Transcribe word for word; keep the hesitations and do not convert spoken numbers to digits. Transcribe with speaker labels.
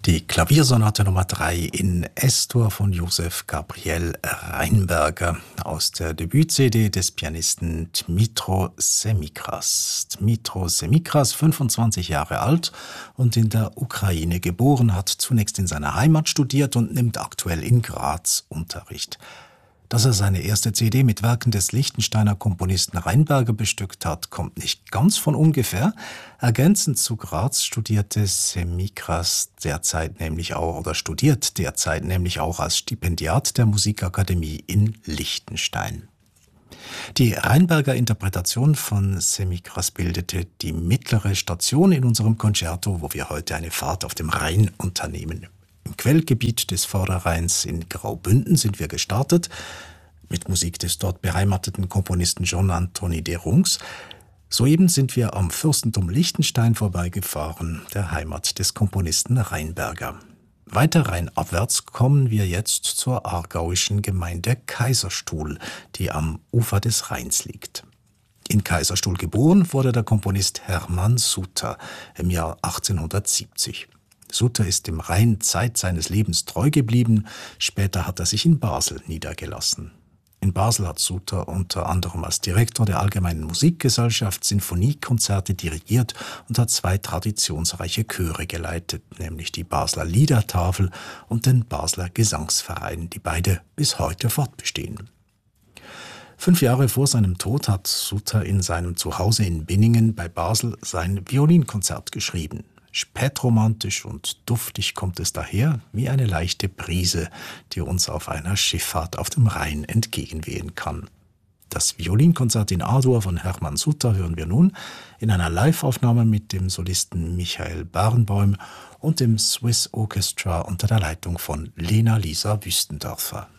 Speaker 1: Die Klaviersonate Nummer drei in S-Dur von Josef Gabriel Rheinberger aus der Debüt-C D des Pianisten Dmytro Semikras. Dmytro Semikras, fünfundzwanzig Jahre alt und in der Ukraine geboren, hat zunächst in seiner Heimat studiert und nimmt aktuell in Graz Unterricht. Dass er seine erste C D mit Werken des Liechtensteiner Komponisten Rheinberger bestückt hat, kommt nicht ganz von ungefähr. Ergänzend zu Graz studierte Semikras derzeit nämlich auch oder studiert derzeit nämlich auch als Stipendiat der Musikakademie in Liechtenstein. Die Rheinberger Interpretation von Semikras bildete die mittlere Station in unserem Concerto, wo wir heute eine Fahrt auf dem Rhein unternehmen. Im Quellgebiet des Vorderrheins in Graubünden sind wir gestartet, mit Musik des dort beheimateten Komponisten John Anthony de Rungs. Soeben sind wir am Fürstentum Liechtenstein vorbeigefahren, der Heimat des Komponisten Rheinberger. Weiter rheinabwärts kommen wir jetzt zur aargauischen Gemeinde Kaiserstuhl, die am Ufer des Rheins liegt. In Kaiserstuhl geboren wurde der Komponist Hermann Suter im Jahr achtzehnhundertsiebzig. Suter ist dem Rhein Zeit seines Lebens treu geblieben, später hat er sich in Basel niedergelassen. In Basel hat Suter unter anderem als Direktor der Allgemeinen Musikgesellschaft Sinfoniekonzerte dirigiert und hat zwei traditionsreiche Chöre geleitet, nämlich die Basler Liedertafel und den Basler Gesangsverein, die beide bis heute fortbestehen. Fünf Jahre vor seinem Tod hat Suter in seinem Zuhause in Binningen bei Basel sein Violinkonzert geschrieben. Spätromantisch und duftig kommt es daher, wie eine leichte Brise, die uns auf einer Schifffahrt auf dem Rhein entgegenwehen kann. Das Violinkonzert in A-Dur von Hermann Suter hören wir nun in einer Live-Aufnahme mit dem Solisten Michael Barenboim und dem Swiss Orchestra unter der Leitung von Lena Lisa Wüstendörfer.